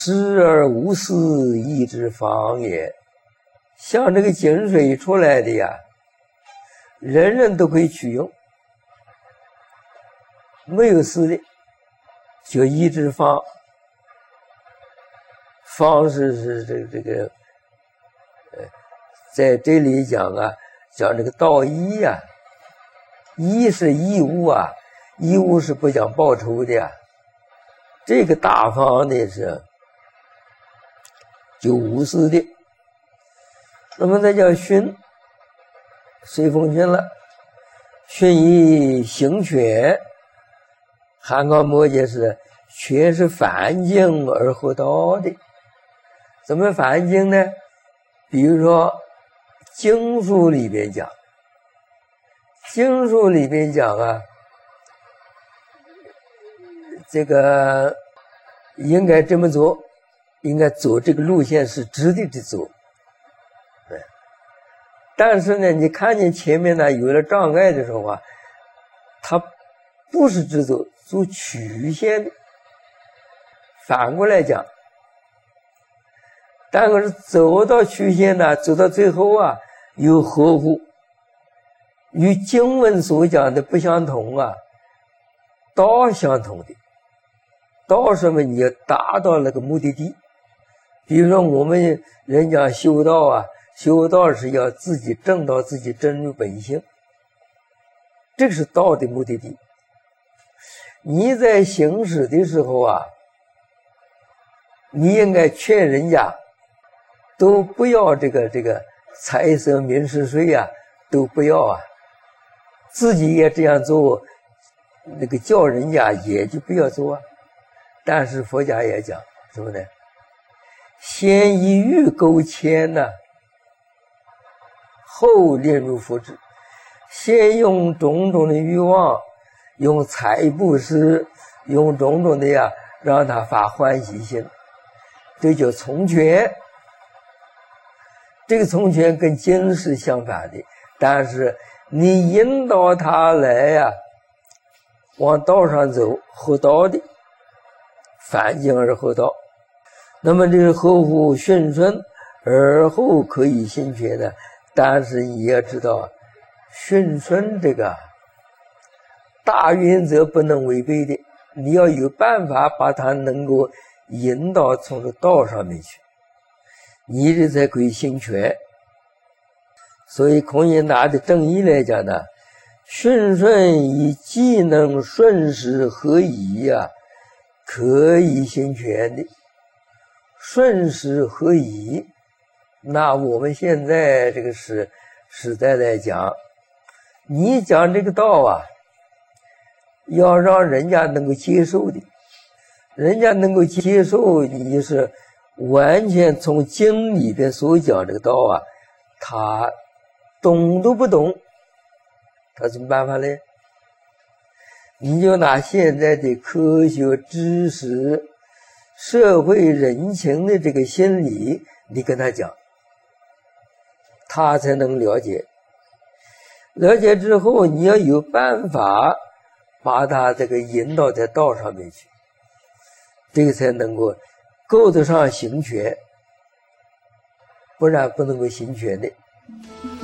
时而无私，义之方也。像这个井水出来的呀，人人都可以取用，没有私的，就义之方。方是这个在这里讲啊，讲这个道义呀，义是义务啊，义务是不讲报酬的呀。这个大方的是就无私的。那么再叫训，随风训了，训以行权。汉高摩诘是权是反经而后道的。怎么反经呢？比如说经书里边讲，啊，这个应该这么做，应该走这个路线是直的走。但是呢，你看见前面呢有了障碍的时候啊，它不是直走，走曲线的。反过来讲，但是走到曲线呢，走到最后啊，又合乎与经文所讲的不相同啊，道相同的。道什么？你要达到那个目的地。比如说我们人讲修道啊，修道是要自己证到自己真如本性，这个是道的目的地。你在行使的时候啊，你应该劝人家都不要这个财色名食睡啊，都不要啊，自己也这样做，那个叫人家也就不要做啊。但是佛家也讲什么呢？先以欲勾牵呢，后令入佛智。先用种种的欲望，用财布施，用种种的呀，让他发欢喜心，这叫从权。这个从权跟经是相反的，但是你引导他来呀，往道上走，合道的，反经而后道。那么这个合乎顺顺而后可以行权的，但是你要知道，顺顺这个大原则不能违背的，你要有办法把它能够引导从这道上面去，你这才可以行权。所以孔颖达的正义来讲呢，顺顺以技能顺时合宜啊，可以行权的。顺时合宜，那我们现在这个时代来讲，你讲这个道啊，要让人家能够接受的，人家能够接受，你就是完全从经里边所讲这个道啊，他懂都不懂，他怎么办法呢？你就拿现在的科学知识、社会人情的这个心理，你跟他讲，他才能了解。了解之后，你要有办法把他这个引导在道上面去，这个才能够够得上行权，不然不能够行权的。